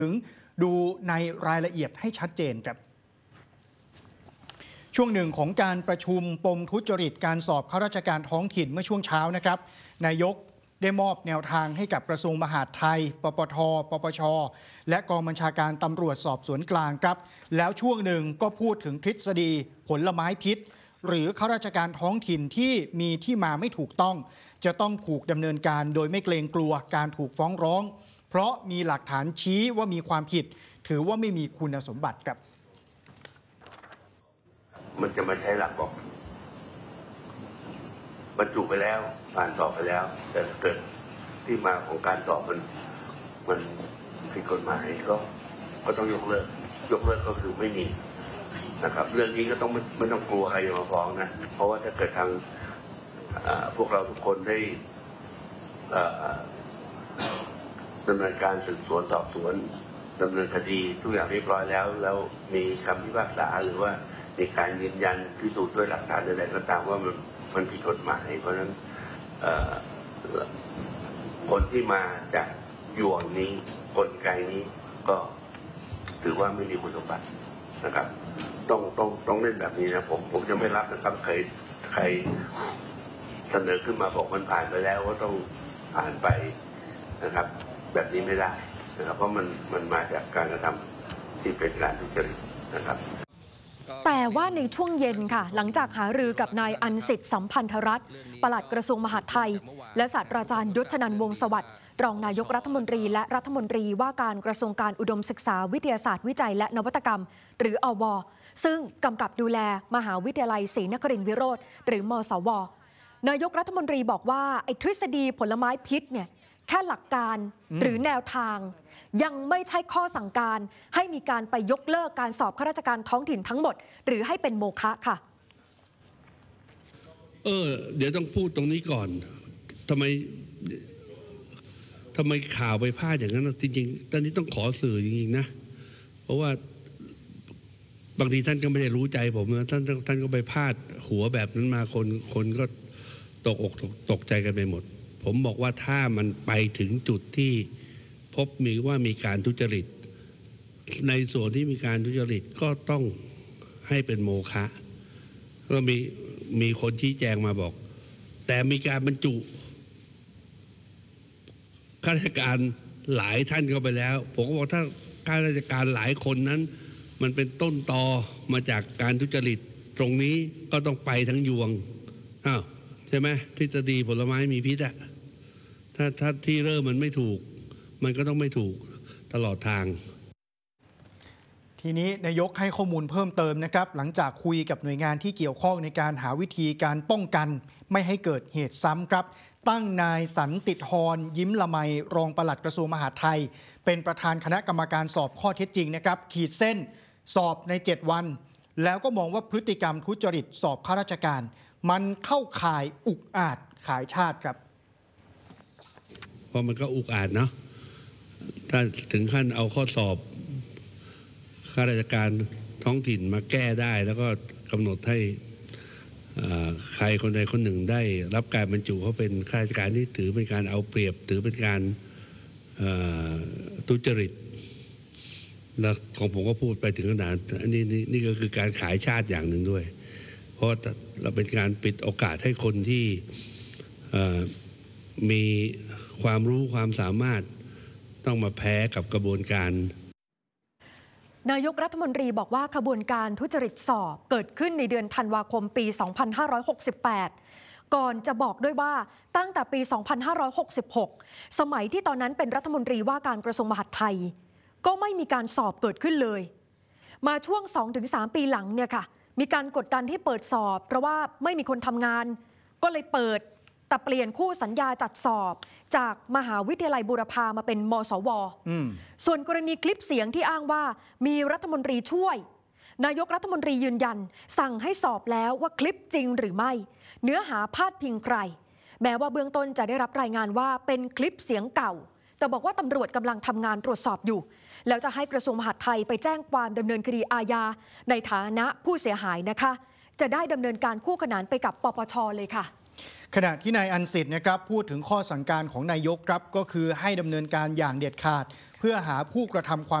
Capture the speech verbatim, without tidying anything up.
ถึงดูในรายละเอียดให้ชัดเจนครับช่วงหนึ่งของการประชุมปมทุจริตการสอบข้าราชการท้องถิ่นเมื่อช่วงเช้านะครับนายกได้มอบแนวทางให้กับกระทรวงมหาดไทยปปทปปชและกองบัญชาการตำรวจสอบสวนกลางครับแล้วช่วงหนึ่งก็พูดถึงทฤษฎีผลไม้พิษหรือข้าราชการท้องถิ่นที่มีที่มาไม่ถูกต้องจะต้องถูกดำเนินการโดยไม่เกรงกลัวการถูกฟ้องร้องเพราะมีหลักฐานชี้ว่ามีความผิดถือว่าไม่มีคุณสมบัติครับมันจะมาใช้หลักบอกบรรจุไปแล้วผ่านสอบไปแล้วแต่เกิดที่มาของการสอบมันมันผิดกฎหมายก็ก็ต้องยกเลิกยกเลิกก็คือไม่มีนะครับเรื่องนี้ก็ต้องไม่ไม่ต้องกลัวใครจะมาฟ้องนะเพราะว่าถ้าเกิดทางพวกเราทุกคนได้ดำเนินการสืบสวนสอบสวนดำเนินคดีทุกอย่างเรียบร้อยแล้วแล้วมีคำพิพากษาหรือว่าในการยืนยันพิสูจน์ด้วยหลักฐานใดๆก็ตามว่ามันมันผิดกฎหมายเพราะฉะนั้นคนที่มาจากยวงนี้กลไกนี้ก็ถือว่าไม่มีคุณสมบัตินะครับต้องต้องต้องเล่นแบบนี้นะผมผมจะไม่รับนะครับใครใครเสนอขึ้นมาบอกมันผ่านไปแล้วก็ต้องผ่านไปนะครับแบบนี้ไม่ได้นะครับเพราะมันมันมาจากการกระทำที่เป็นการทุจริตนะครับแต่ว่าในช่วงเย็นค่ะหลังจากหารือกับนายอันสิทธิ์สัมพันธรัตน์ปลัดกระทรวงมหาดไทยและศาสตราจารย์ยศชนันท์วงศ์สวัสดิ์รองนายกรัฐมนตรีและรัฐมนตรีว่าการกระทรวงการอุดมศึกษาวิทยาศาสตร์วิจัยและนวัตกรรมหรืออว.ซึ่งกำกับดูแลมหาวิทยาลัยศรีนครินทรวิโรธหรือมสวนายกรัฐมนตรีบอกว่าไอ้ทฤษฎีผลไม้พิษเนี่ยแค่หลักการหรือแนวทางยังไม่ใช่ข้อสั่งการให้มีการไปยกเลิกการสอบข้าราชการท้องถิ่นทั้งหมดหรือให้เป็นโมฆะค่ะเออเดี๋ยวต้องพูดตรงนี้ก่อนทำไมทำไมข่าวไปพลาดอย่างนั้นจริงๆตอนนี้ต้องขอสื่อจริงๆนะเพราะว่าบางทีท่านก็ไม่ได้รู้ใจผมนะท่านท่านก็ไปพลาดหัวแบบนั้นมาคนคนก็ตกอกตกใจกันไปหมดผมบอกว่าถ้ามันไปถึงจุดที่พบมีว่ามีการทุจริตในส่วนที่มีการทุจริตก็ต้องให้เป็นโมฆะก็มีมีคนชี้แจงมาบอกแต่มีการบรรจุข้าราชการหลายท่านเข้าไปแล้วผมก็บอกถ้าข้าราชการหลายคนนั้นมันเป็นต้นตอมาจากการทุจริตตรงนี้ก็ต้องไปทั้งยวงอ้าวใช่ไหมทฤษฎีผลไม้มีพิษอะถ้าถ้าที่เริ่มมันไม่ถูกมันก็ต้องไม่ถูกตลอดทางทีนี้นายกให้ข้อมูลเพิ่มเติมนะครับหลังจากคุยกับหน่วยงานที่เกี่ยวข้องในการหาวิธีการป้องกันไม่ให้เกิดเหตุซ้ำครับตั้งนายสันติธรยิ้มละไมรองปลัดกระทรวงมหาดไทยเป็นประธานคณะกรรมการสอบข้อเท็จจริงนะครับขีดเส้นสอบในเจ็ดวันแล้วก็มองว่าพฤติกรรมทุจริตสอบข้าราชการมันเข้าข่ายอุกอาจขายชาติครับเพราะมันก็อุกอาจเนาะถ้าถึงขั้นเอาข้อสอบข้าราชการท้องถิ่นมาแก้ได้แล้วก็กำหนดให้ใครคนใดคนหนึ่งได้รับการบรรจุเขาเป็นข้าราชการที่ถือเป็นการเอาเปรียบถือเป็นการทุจริตแล้วของผมก็พูดไปถึงขนาดนี้นี่ก็คือการขายชาติอย่างหนึ่งด้วยเพราะเราเป็นการปิดโอกาสให้คนที่มีความรู้ความสามารถต้องมาแพ้กับกระบวนการนายกรัฐมนตรีบอกว่าขบวนการทุจริตสอบเกิดขึ้นในเดือนธันวาคมปี สองพันห้าร้อยหกสิบแปด ก่อนจะบอกด้วยว่าตั้งแต่ปี สองพันห้าร้อยหกสิบหก สมัยที่ตอนนั้นเป็นรัฐมนตรีว่าการกระทรวงมหาดไทยก็ไม่มีการสอบเกิดขึ้นเลยมาช่วง สองถึงสาม ปีหลังเนี่ยค่ะมีการกดดันให้เปิดสอบเพราะว่าไม่มีคนทำงานก็เลยเปิดแต่เปลี่ยนคู่สัญญาจัดสอบจากมหาวิทยาลัยบูรพามาเป็นมสว.ส่วนกรณีคลิปเสียงที่อ้างว่ามีรัฐมนตรีช่วยนายกรัฐมนตรียืนยันสั่งให้สอบแล้วว่าคลิปจริงหรือไม่เนื้อหาพาดพิงใครแม้ว่าเบื้องต้นจะได้รับรายงานว่าเป็นคลิปเสียงเก่าแต่บอกว่าตำรวจกำลังทำงานตรวจสอบอยู่แล้วจะให้กระทรวงมหาดไทยไปแจ้งความดำเนินคดีอาญาในฐานะผู้เสียหายนะคะจะได้ดำเนินการคู่ขนานไปกับปปช.เลยค่ะขณะที่นายอันสิทธิ์นะครับพูดถึงข้อสั่งการของนายกครับก็คือให้ดำเนินการอย่างเด็ดขาดเพื่อหาผู้กระทำความ